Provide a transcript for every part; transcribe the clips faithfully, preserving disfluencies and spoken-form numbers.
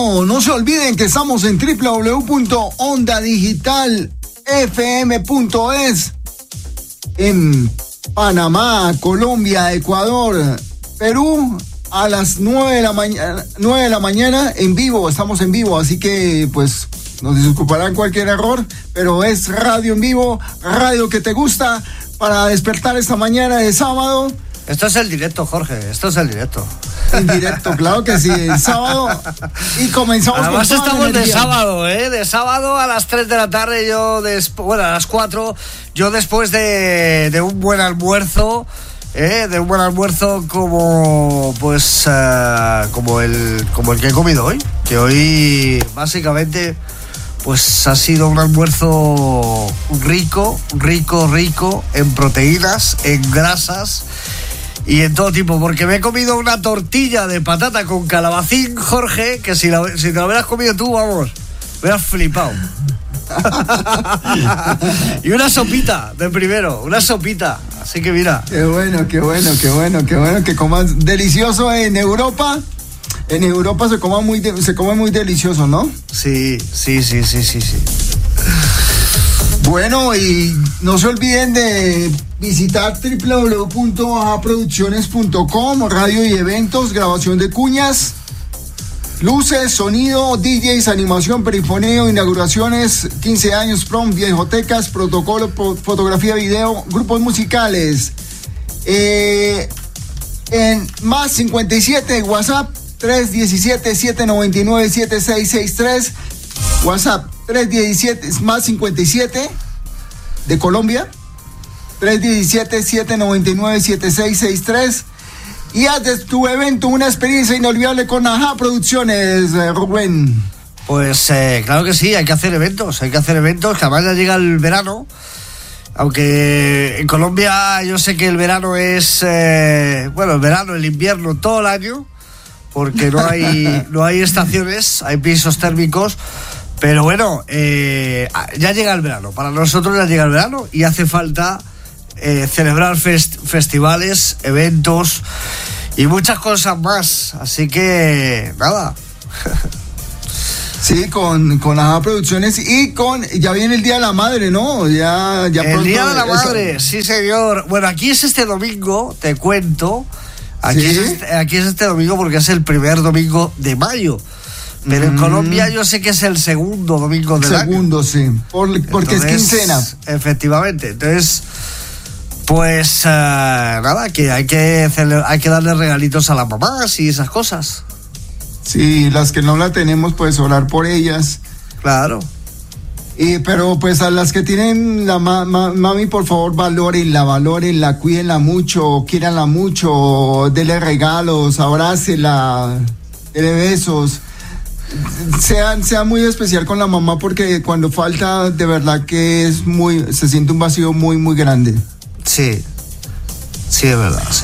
Bueno, no se olviden que estamos en doble u doble u doble u punto onda digital f m punto es en Panamá, Colombia, Ecuador, Perú, a las nueve de la mañana, nueve de la mañana en vivo, estamos en vivo, así que pues nos disculparán cualquier error, pero es radio en vivo, radio que te gusta para despertar esta mañana de sábado. Esto es el directo, Jorge, esto es el directo. En directo, claro que sí, el sábado. Y comenzamos. Además con toda estamos la de sábado, ¿eh? De sábado a las tres de la tarde, yo, des... bueno, a las cuatro, yo después de, de un buen almuerzo, ¿eh? De un buen almuerzo como, pues, uh, como, el, como el que he comido hoy, que hoy, básicamente, pues ha sido un almuerzo rico, rico, rico en proteínas, en grasas y en todo tipo, porque me he comido una tortilla de patata con calabacín, Jorge, que si, la, si te la hubieras comido tú, vamos, me hubieras flipado. Y una sopita de primero, una sopita, así que mira. Qué bueno, qué bueno, qué bueno, qué bueno que comas delicioso en Europa. En Europa se come muy, de, se come muy delicioso, ¿no? Sí, sí, sí, sí, sí, sí. Bueno, y no se olviden de visitar doble u doble u doble u punto aja producciones punto com, radio y eventos, grabación de cuñas, luces, sonido, D Js, animación, perifoneo, inauguraciones, quince años, prom, viejotecas, protocolo, pro, fotografía, video, grupos musicales. Eh, en más cincuenta y siete, WhatsApp tres uno siete, siete nueve nueve, siete seis seis tres, WhatsApp tres uno siete, más cincuenta y siete de Colombia, tres uno siete, siete nueve nueve, siete seis seis tres, y haz de tu evento una experiencia inolvidable con Aja Producciones, eh, Rubén. Pues eh, claro que sí, hay que hacer eventos, hay que hacer eventos, que además ya llega el verano, aunque en Colombia yo sé que el verano es, eh, bueno, el verano, el invierno, todo el año, porque no hay, no hay estaciones, hay pisos térmicos, pero bueno, eh, ya llega el verano, para nosotros ya llega el verano y hace falta eh, celebrar fest, festivales, eventos y muchas cosas más, así que nada. Sí, con, con Aja Producciones y con, ya viene el Día de la Madre, ¿no? Ya, ya el pronto, Día de la eso. Madre, sí señor. Bueno, aquí es este domingo, te cuento. Aquí, ¿sí? es este, aquí es este domingo porque es el primer domingo de mayo. Pero mm. en Colombia yo sé que es el segundo domingo del segundo, año. Segundo, sí. Por, porque Entonces, es quincena. Efectivamente. Entonces, pues uh, nada, que hay que hay que darle regalitos a las mamás y esas cosas. Sí, las que no la tenemos, pues orar por ellas. Claro. Y, pero pues a las que tienen la ma- ma- mami, por favor, valórenla, valórenla, cuídenla mucho, quiéranla mucho, denle regalos, abrácela, denle besos. Sean, sea muy especial con la mamá porque cuando falta, de verdad que es muy, se siente un vacío muy, muy grande. Sí, sí, es verdad, sí.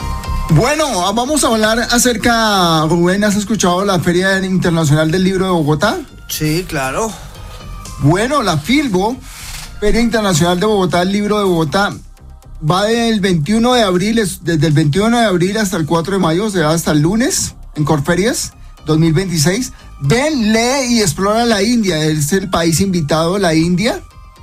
Bueno, vamos a hablar acerca, Rubén, ¿has escuchado la Feria Internacional del Libro de Bogotá? Sí, claro. Bueno, la Filbo, Feria Internacional de Bogotá, el Libro de Bogotá, va del veintiuno de abril, desde el veintiuno de abril hasta el cuatro de mayo, o sea, hasta el lunes, en Corferias dos mil veintiséis. Ven, lee y explora la India, es el país invitado, la India.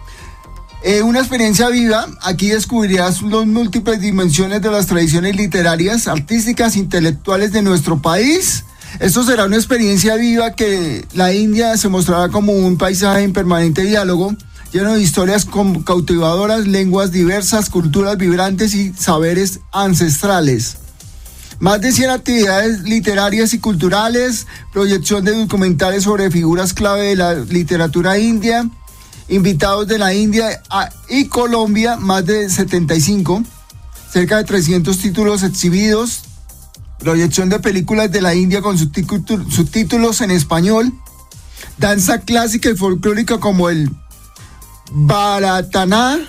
Eh, una experiencia viva, aquí descubrirás las múltiples dimensiones de las tradiciones literarias, artísticas, intelectuales de nuestro país. Esto será una experiencia viva que la India se mostrará como un paisaje en permanente diálogo, lleno de historias cautivadoras, lenguas diversas, culturas vibrantes y saberes ancestrales. Más de cien actividades literarias y culturales, proyección de documentales sobre figuras clave de la literatura india, invitados de la India y Colombia, más de setenta y cinco, cerca de trescientos títulos exhibidos, proyección de películas de la India con subtítulos, subtítulos en español, danza clásica y folclórica como el Bharatanatyam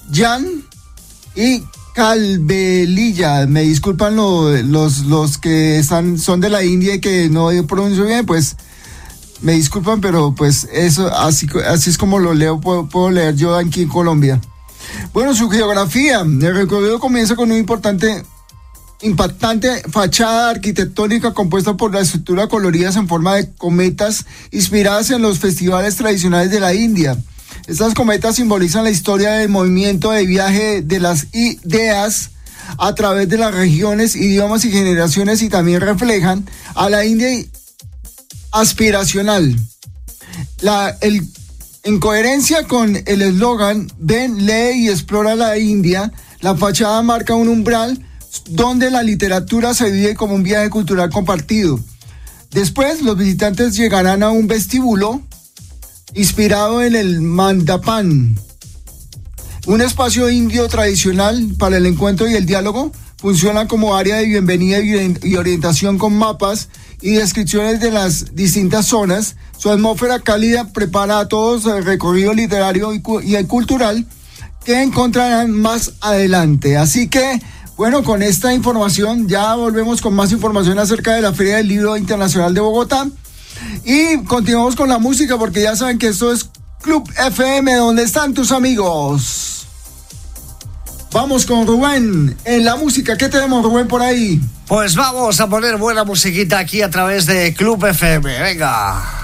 y Calvelilla. Me disculpan lo, los, los que están, son de la India y que no pronuncio bien, pues me disculpan, pero pues eso, así, así es como lo leo, puedo, puedo leer yo aquí en Colombia. Bueno, su geografía. El recorrido comienza con un importante impactante fachada arquitectónica compuesta por la estructura coloridas en forma de cometas inspiradas en los festivales tradicionales de la India. Estas cometas simbolizan la historia del movimiento de viaje de las ideas a través de las regiones, idiomas y generaciones, y también reflejan a la India aspiracional. La, el, en coherencia con el eslogan "Ven, lee y explora la India", la fachada marca un umbral donde la literatura se vive como un viaje cultural compartido. Después, los visitantes llegarán a un vestíbulo inspirado en el Mandapan, un espacio indio tradicional para el encuentro y el diálogo. Funciona como área de bienvenida y orientación con mapas y descripciones de las distintas zonas. Su atmósfera cálida prepara a todos el recorrido literario y, cu- y el cultural que encontrarán más adelante. Así que, bueno, con esta información ya volvemos con más información acerca de la Feria del Libro Internacional de Bogotá. Y continuamos con la música, porque ya saben que esto es Club F M, donde están tus amigos. Vamos con Rubén en la música. ¿Qué tenemos, Rubén, por ahí? Pues vamos a poner buena musiquita aquí a través de Club F M. Venga.